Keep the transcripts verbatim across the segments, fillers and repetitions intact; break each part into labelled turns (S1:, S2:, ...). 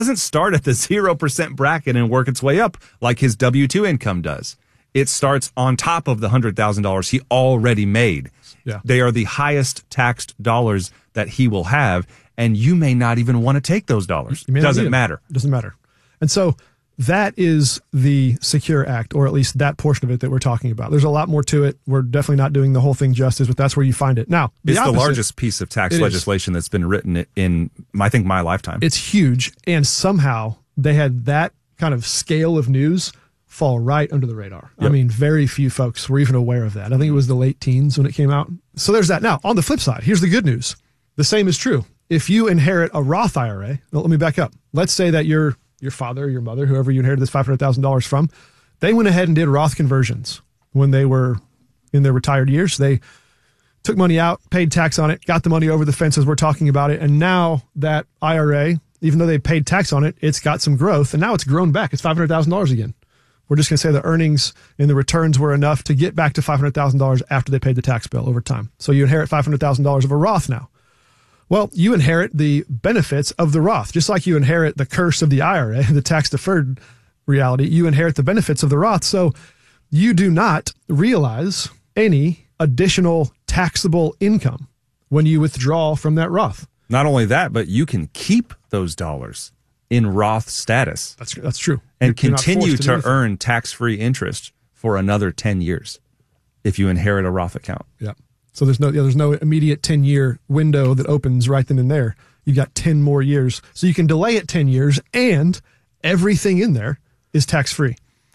S1: doesn't start at the zero percent bracket and work its way up like his W two income does. It starts on top of the one hundred thousand dollars he already made.
S2: Yeah.
S1: They are the highest taxed dollars that he will have, and you may not even want to take those dollars. It doesn't matter.
S2: It doesn't matter. And so that is the Secure Act, or at least that portion of it that we're talking about. There's a lot more to it. We're definitely not doing the whole thing justice, but that's where you find it. Now, the
S1: it's
S2: opposite,
S1: the largest piece of tax legislation that's been written in, I think, my lifetime.
S2: It's huge, and somehow they had that kind of scale of news fall right under the radar. Yep. I mean, very few folks were even aware of that. I think it was the late teens when it came out. So there's that. Now, on the flip side, here's the good news. The same is true. If you inherit a Roth I R A, well, let me back up. Let's say that your your father, your mother, whoever you inherited this five hundred thousand dollars from, they went ahead and did Roth conversions when they were in their retired years. They took money out, paid tax on it, got the money over the fence as we're talking about it, and now that I R A, even though they paid tax on it, it's got some growth, and now it's grown back. It's five hundred thousand dollars again. We're just going to say the earnings and the returns were enough to get back to five hundred thousand dollars after they paid the tax bill over time. So you inherit five hundred thousand dollars of a Roth now. Well, you inherit the benefits of the Roth, just like you inherit the curse of the I R A, the tax-deferred reality. You inherit the benefits of the Roth. So you do not realize any additional taxable income when you withdraw from that Roth.
S1: Not only that, but you can keep those dollars in Roth status.
S2: That's that's true.
S1: And
S2: You're
S1: continue
S2: to,
S1: to earn tax-free interest for another ten years if you inherit a Roth account.
S2: Yeah. So there's no yeah, there's no immediate ten-year window that opens right then and there. You've got ten more years. So you can delay it ten years, and everything in there is tax-free.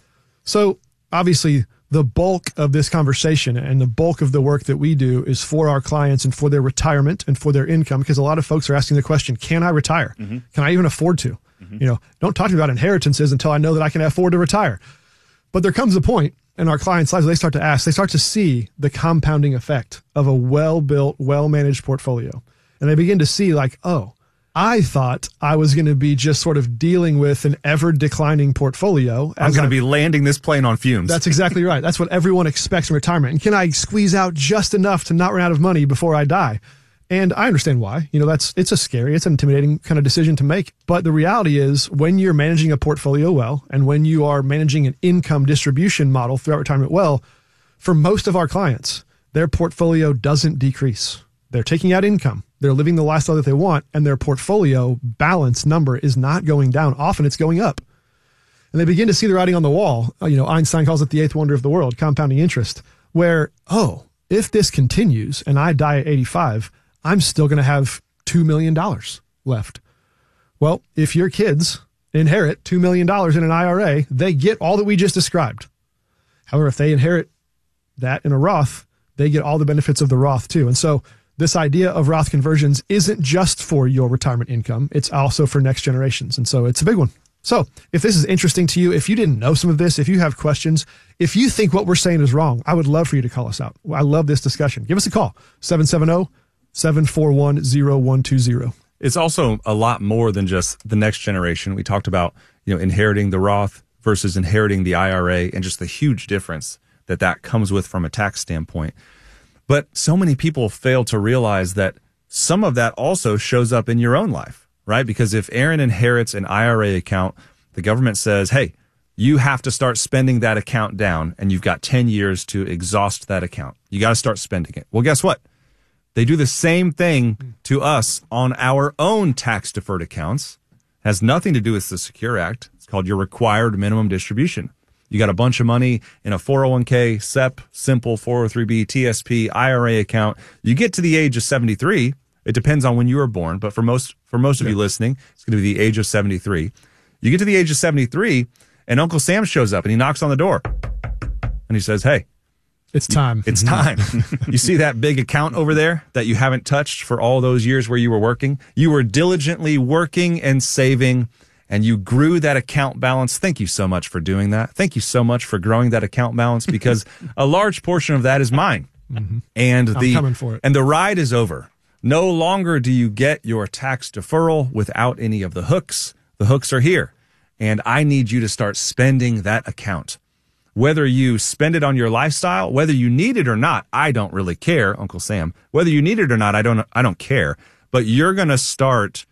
S2: So obviously the bulk of this conversation and the bulk of the work that we do is for our clients and for their retirement and for their income, because a lot of folks are asking the question, can I retire? Mm-hmm. Can I even afford to? Mm-hmm. You know, don't talk to me about inheritances until I know that I can afford to retire. But there comes a point in our clients' lives where they start to ask, they start to see the compounding effect of a well-built, well-managed portfolio. And they begin to see like, oh, I thought I was going to be just sort of dealing with an ever-declining portfolio.
S1: I'm going to be landing this plane on fumes.
S2: That's exactly right. That's what everyone expects in retirement. And can I squeeze out just enough to not run out of money before I die? And I understand why. You know, that's it's a scary, it's an intimidating kind of decision to make. But the reality is, when you're managing a portfolio well, and when you are managing an income distribution model throughout retirement well, for most of our clients, their portfolio doesn't decrease. They're taking out income. They're living the lifestyle that they want, and their portfolio balance number is not going down. Often it's going up. And they begin to see the writing on the wall. You know, Einstein calls it the eighth wonder of the world, compounding interest, where, oh, if this continues and I die at eighty-five, I'm still going to have two million dollars left. Well, if your kids inherit two million dollars in an I R A, they get all that we just described. However, if they inherit that in a Roth, they get all the benefits of the Roth too. And so this idea of Roth conversions isn't just for your retirement income. It's also for next generations. And so it's a big one. So if this is interesting to you, if you didn't know some of this, if you have questions, if you think what we're saying is wrong, I would love for you to call us out. I love this discussion. Give us a call, seven seven zero, seven four one, zero one two zero.
S1: It's also a lot more than just the next generation. We talked about, you know, inheriting the Roth versus inheriting the I R A and just the huge difference that that comes with from a tax standpoint. But so many people fail to realize that some of that also shows up in your own life, right? Because if Aaron inherits an I R A account, the government says, hey, you have to start spending that account down, and you've got ten years to exhaust that account. You got to start spending it. Well, guess what? They do the same thing to us on our own tax-deferred accounts. It has nothing to do with the Secure Act. It's called your required minimum distribution. You got a bunch of money in a four oh one k, S E P, simple four oh three b, T S P, I R A account. You get to the age of seventy-three. It depends on when you were born, but for most for most of yeah. you listening, it's going to be the age of seventy-three. You get to the age of seventy-three, and Uncle Sam shows up, and he knocks on the door. And he says, hey,
S2: it's time.
S1: It's time. You see that big account over there that you haven't touched for all those years where you were working? You were diligently working and saving, and you grew that account balance. Thank you so much for doing that. Thank you so much for growing that account balance, because a large portion of that is mine. Mm-hmm. And the,
S2: I'm coming for it.
S1: And the ride is over. No longer do you get your tax deferral without any of the hooks. The hooks are here. And I need you to start spending that account. Whether you spend it on your lifestyle, whether you need it or not, I don't really care, Uncle Sam. Whether you need it or not, I don't I don't care. But you're going to start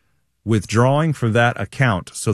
S1: withdrawing from that account so